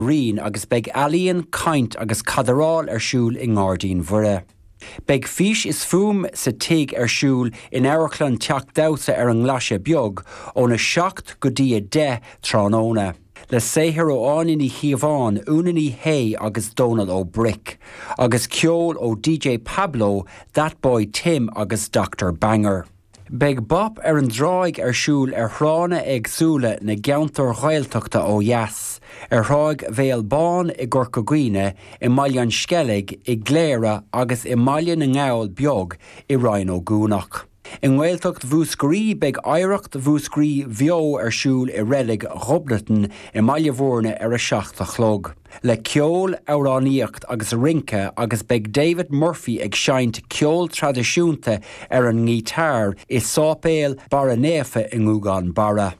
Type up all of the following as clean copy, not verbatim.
Rian agus beg alíonn caint agus cadaráil ar siúl i ngárdín mhuire. Beg fís is fum sa tig ar siúl in Airchlan teach dausa ar an nglaise beag ó na 7 go dtí 10 tránóna. Le séhir ó ánaí Chiamháin, únaí Hay agus Donald ó Brick, agus ceol ó DJ Pablo, That Boy Tim agus Dr. Banger. Beg bop ar an dráig ar siúl ar thrána agsúla na geantar ghailteachta ó Yas, ar thráig bhéal bán i Gorca Guine, i Maileán Skellig, i Gléire agus i Maileán na ngáil beag i Ryan ó Gúnach. In Gaeltacht bhúscarí beg éireacht bhúscarí bheo ar siúl i Relig Robleton i Maileabhórna ar a 7 chlog. Le ceol euraníocht agus rinke agus beg David Murphy ag seint ceol tradiisiúnta ar an ngítár i sápéal bara néfa i ngúgan bara.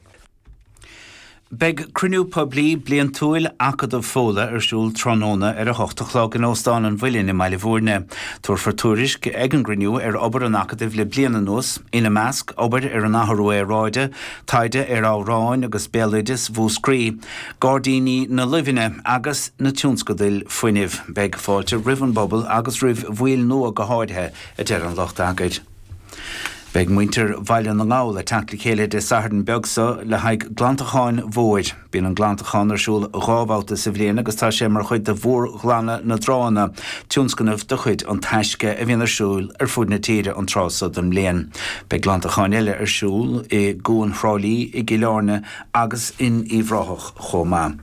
Beg cruniú poblí blian túil acad of fóla ar siúl trónóna ar a 8 chlog in Óstán an bhuileán i Maileabhórna. Tuair fortúris go ag an gruniú ar obair an acadh le blian an nos, ina measc obair ar an athrói ráide, taide ar áráin agus béalaides bhúscrí, gádaoine na libhine agus na tiúnscadail fuinibh. Beg fáilte rih an bobbal agus rih bhuiil nua go háidthe a deir an locht agaid. Beg muinter bhaile na ngáil a tacla chéile de sahardan beagsa le haig glantacháin mhóid. Bíon an glantacháin ar siúl rábháta sa bhliain agus tá sé mar chuid de bhór ghlana na drána tiúnscanmh do chuid an taisce a bhíon ar siúl ar fud na tíre an trásad an mbliain. Beg glantacháin eile ar siúl i gún thrálí i Gílearna agus in Íomhráthach chomá.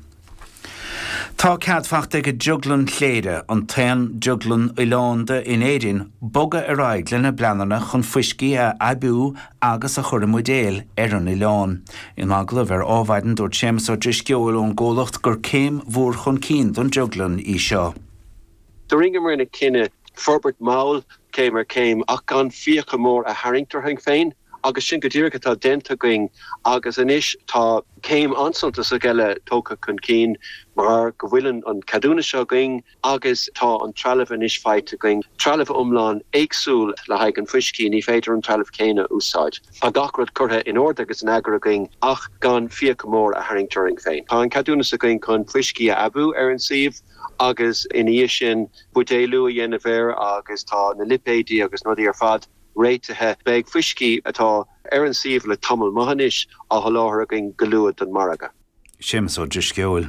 Tá ceadfacht ag juglan chléide an tean juglan Oileánda in éidirn boga ar aig lena bleanana chun fuiscí a abú agus a chur modéal ar an Oileán. In aglah ar ábhaidan dúirt sémas ó drisceol ón ggólacht gur céim mhór chun cín don juglan í seo. De ringe mar na cinenne Forbert Maul céim ach gan fíocha mór a Harrington hang féin, agus sin go dtíreacha tá denta going agus inis tá céim ansanta sa geile tóca chun cín mar go bhfuileann an cadúna seo going agus tá an trealamh inis feite going trealamh umláin éagsúil le haig an fuiscí ní féidir an trealamh céine úsáid. A gachrad curtha in orda agus an agra going ach gan fíocha mór a Harrington féin. Tá an cadúna sa going chun fuiscí a abú ar an siomh agus iní sin budéilú a dhéanamh agus tá na lipéidí agus nudí ar fad réitethe beg fuiscí atá ar an siomh le tamil mahanis a tholáthar agin goluad an maraga. Sémas ó drisceol.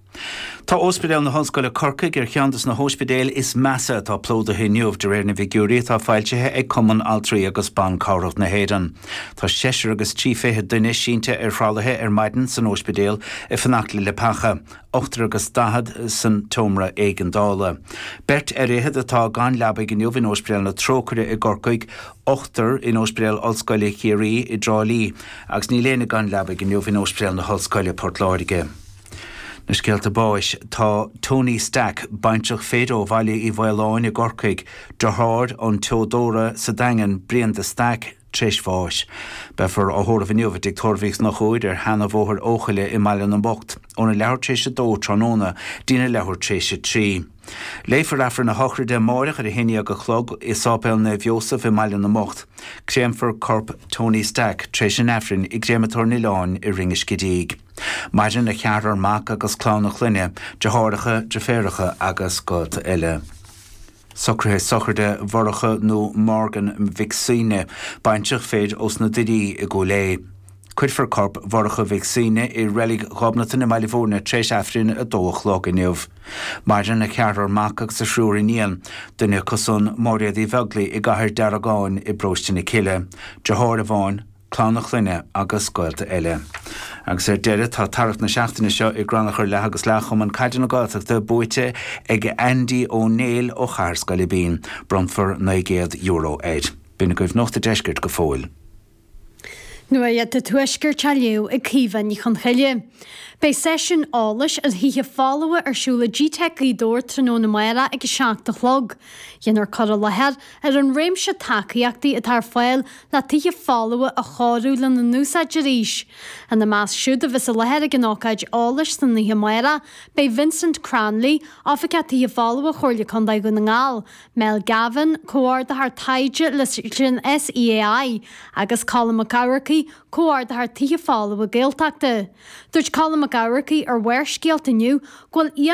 Tá ospidéal na honscoile Corcaigh gur cheantas na hóspidéal is measa tá plóda hiniuh de réir na bhígúirí tá fáiltethe ag cumann altraí agus ban cáireacht na héireann. Tá 6 agus 30 duine sínte ar phrálathe ar maidin san ospidéal i fannachla le pacha, 8 agus 10 san tómra éigean dála. Bert ar réhead atá gan leabhaigh gniuh in ospidéal na trócaire i Gorcaigh, 8 in ospidéal Ollscoile Chiarí i Drálí, agus ní léana gan leabhaigh gniuh in ospidéal na Ollscoile Portláirige. Na scéalta báis tá Tony Stack baintseach féadó bhaile i bhaileáin i Gorcaigh dothard an Teodóra sa dagan Brian de Stack tréis bháis. Befar á thóra bhiniuh dictórmhíos nach chuid ar hena bhóthar óchaile i Maileán an Bocht, óna leabhar tréise 2 trónóna, dína leabhar tréise 3. Léifar afar na hochra de máireach ar a hine go chlog i sápéil na Bheosah i Maileán na Mocht. Créimfar corp Tony Stack tréis an efrin i gréimetóir na Láin i Ringes Gidíg. Maidir na chearar mac agus clánach linne, de háiricha, de féiricha agus god eile. Socrthe sochirde bharacha nó Morgan Vicine, baintseach féid os na didí i go lé. Cuidfar corp bharacha Vicine i Relig Robleton i Maileabhórna tréis efrin a 2 chlog inniuh. Maidir na cearar mac agus a shrúr iníon, duine cosún móriadí bheglaí i gcathair dearagán i bróistin i Cile, de háir a bháin, clánach linne agus scoilta eile. Agus deire tá tarach na seachtainna seo i granachar le agus lechom an caidir na gáteachta buaite ag Andy O'Neill ó Charscoile Bín, bronfar €90 éid. Bína goibh nochta deisgirt go fóil. Nua iad de tuisgur tealiú ag cíhan í chun chaile. Bei session ális as hí fálawa ar siúla GTEC í dór tróna maira ag 7 chlog. Dhéanar cad lehead ar an réimse takeíachtaí a tar fáil le títhe fálawa a cháú le na núsa deríis. An na más siúd a vis a lehead ag an ácaid ális san níthe maira, bei Vincent Cranley áfacha títhe fálawa chóirle chundaid go na ngáil, Mel Gavin, cóir de haar taide le sin SEAI, agus Colin McCarrickey Connolly cóir de haar tithe fála a géalteachta. Dúirt Colm McGowarty ar bhair scialta nniu